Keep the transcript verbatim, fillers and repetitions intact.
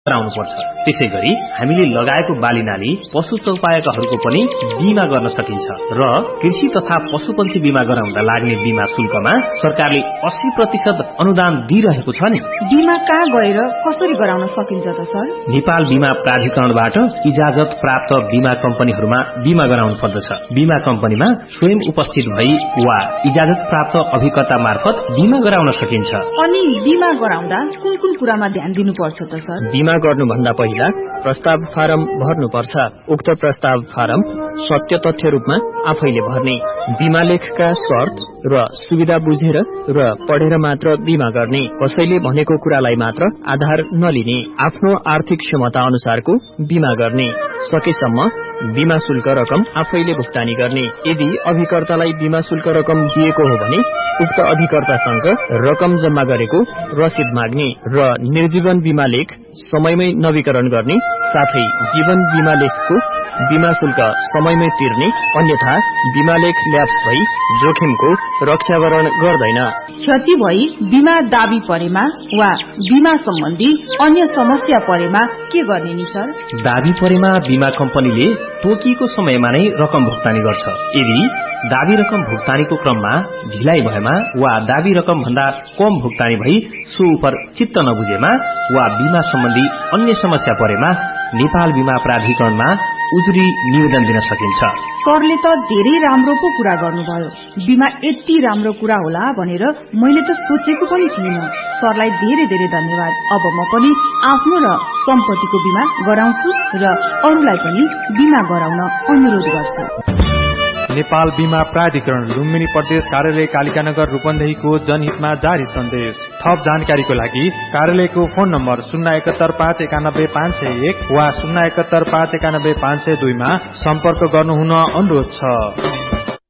गराउनुपर्छ। त्यसैगरी हामीले लगाएको बालीनाली पशु चौपायकहरूको पनि बीमा गर्न सकिन्छ र कृषि तथा पशुपन्छी बीमा गराउँदा लाग्ने बीमा शुल्कमा सरकारले अस्सी प्रतिशत अनुदान दिइरहेको छ नि। बीमा कहाँ गएर कसरी गराउन सकिन्छ त सर? नेपाल बीमा प्राधिकरणबाट इजाजत प्राप्त बीमा कम्पनीहरूमा बीमा गराउनु पर्दछ। बीमा कम्पनीमा स्वयं उपस्थित भई वा इजाजत प्राप्त अभिकर्ता मार्फत बीमा गराउन सकिन्छ। अनि बीमा गराउँदा कुन कुन कुरामा ध्यान दिनुपर्छ त सर? बीमा गर्नुभन्दा पहिला प्रस्ताव फारम भर्नुपर्छ। उक्त प्रस्ताव फारम सत्य तथ्य रूपमा आफैले भर्ने, बीमा लेखका शर्त र सुविधा बुझेर र पढेर मात्र बीमा गर्ने, कसैले भनेको कुरालाई मात्र आधार नलिने, आफ्नो आर्थिक क्षमता अनुसारको बीमा गर्ने, सकेसम्म बीमा शुल्क रकम आफैले भुक्तानी गर्ने। यदि अभिकर्तालाई बीमा शुल्क रकम दिएको हो भने उक्त अभिकर्तासँग रकम जम्मा गरेको रसिद माग्ने र निर्जीवन बीमा लेख समयमै नवीकरण गर्ने, साथै जीवन बीमा लेखको बीमा शुल्क समयमै तिर्ने, अन्यथा बीमा लेख ल्याप्स भई जोखिमको रक्षावरण गर्दैन। क्षति भई बीमा दाबी परेमा वा बीमा सम्बन्धी अन्य समस्या परेमा के गर्ने नि सर? दाबी परेमा बीमा कम्पनीले तोकिएको समयमा नै रकम भुक्तानी गर्छ। यदि दाबी रकम भुक्तानीको क्रममा ढिलाइ भएमा वा दाबी रकम भन्दा कम भुक्तानी भई सो उपर चित्त नबुझेमा वा बीमा सम्बन्धी अन्य समस्या परेमा नेपाल बीमा प्राधिकरणमा उजुरी निवेदन दिन सकिन्छ। सरले त धेरै राम्रो पो कुरा गर्नुभयो। बीमा यति राम्रो कुरा होला भनेर मैले त सोचेको पनि थिएन। सरलाई धेरै धेरै धन्यवाद। अब म पनि आफ्नो र सम्पत्तिको बीमा गराउँछु र अरूलाई पनि बीमा गराउन अनुरोध गर्छु। नेपाल बीमा प्राधिकरण लुम्बिनी प्रदेश कार्यालय कालिकानगर रूपन्देहीको जनहितमा जारी सन्देश। थप जानकारीको लागि कार्यालयको फोन नम्बर शून्य एकहत्तर पाँच एकानब्बे पाँच सय एक वा शून्य एकहत्तर पाँच एकानब्बे पाँच सय दुईमा सम्पर्क गर्नुहुन अनुरोध छ।